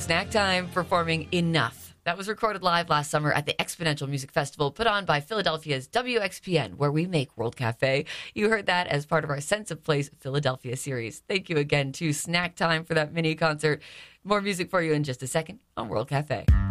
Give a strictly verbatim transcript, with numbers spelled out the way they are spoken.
Snack Time performing Enough. That was recorded live last summer at the Exponential Music Festival put on by Philadelphia's W X P N, where we make World Cafe. You heard that as part of our Sense of Place Philadelphia series. Thank you again to Snack Time for that mini concert. More music for you in just a second on World Cafe.